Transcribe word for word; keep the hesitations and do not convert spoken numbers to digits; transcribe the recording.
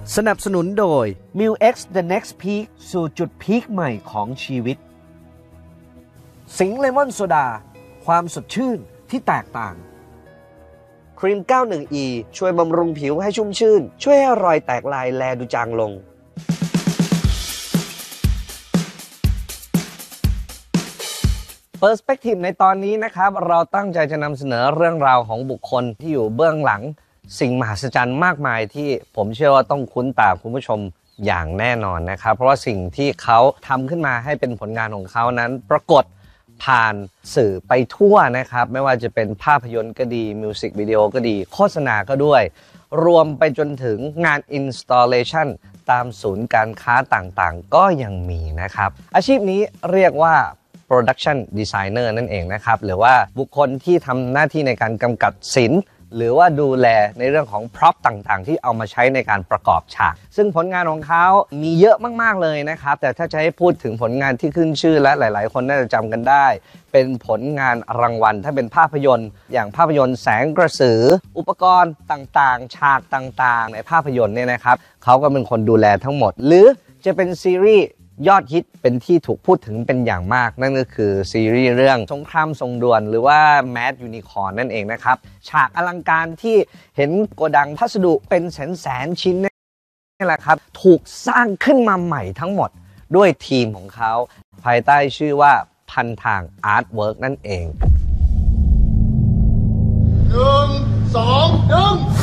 สนับสนุนโดย มิล เอ็กซ์ The Next Peak สู่จุดพีคใหม่ของชีวิตสิงห์เลมอนโซดาความสดชื่นที่แตกต่างครีม เก้าสิบเอ็ด อี ช่วยบำรุงผิวให้ชุ่มชื่นช่วยให้รอยแตกลายแลดูจางลงPerspective ในตอนนี้นะครับเราตั้งใจจะนำเสนอเรื่องราวของบุคคลที่อยู่เบื้องหลังสิ่งมหัศจรรย์มากมายที่ผมเชื่อว่าต้องคุ้นตาคุณผู้ชมอย่างแน่นอนนะครับเพราะว่าสิ่งที่เขาทำขึ้นมาให้เป็นผลงานของเขานั้นปรากฏผ่านสื่อไปทั่วนะครับไม่ว่าจะเป็นภาพยนตร์ก็ดีมิวสิกวิดีโอก็ดีโฆษณาก็ด้วยรวมไปจนถึงงาน installation ตามศูนย์การค้าต่างๆก็ยังมีนะครับอาชีพนี้เรียกว่าProduction Designer นั่นเองนะครับหรือว่าบุคคลที่ทำหน้าที่ในการกำกับศิลป์หรือว่าดูแลในเรื่องของพร็อพต่างๆที่เอามาใช้ในการประกอบฉากซึ่งผลงานของเขามีเยอะมากๆเลยนะครับแต่ถ้าจะให้พูดถึงผลงานที่ขึ้นชื่อและหลายๆคนน่าจะจำกันได้เป็นผลงานรางวัลถ้าเป็นภาพยนตร์อย่างภาพยนตร์แสงกระสืออุปกรณ์ต่างๆฉากต่างๆในภาพยนตร์เนี่ยนะครับเขาก็เป็นคนดูแลทั้งหมดหรือจะเป็นซีรีส์ยอดฮิตเป็นที่ถูกพูดถึงเป็นอย่างมากนั่นก็คือซีรีส์เรื่องสงครามทรงด่วนหรือว่า Mad Unicorn นั่นเองนะครับฉากอลังการที่เห็นโกดังพัสดุเป็นแสนแสนชิ้นนี่แหละครับถูกสร้างขึ้นมาใหม่ทั้งหมดด้วยทีมของเขาภายใต้ชื่อว่าพันทางอาร์ตเวิร์กนั่นเองหนึ่งสองหนึ่ง